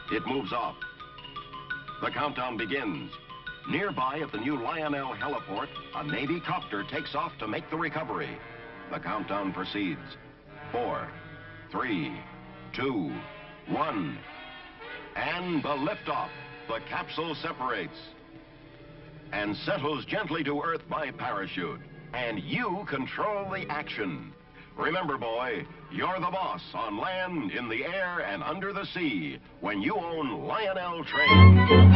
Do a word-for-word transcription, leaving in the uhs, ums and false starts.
It moves off. The countdown begins. Nearby at the new Lionel heliport, a Navy copter takes off to make the recovery. The countdown proceeds. Four, three, two, one. And the liftoff. The capsule separates and settles gently to Earth by parachute. And you control the action. Remember, boy, you're the boss on land, in the air, and under the sea when you own Lionel Trains.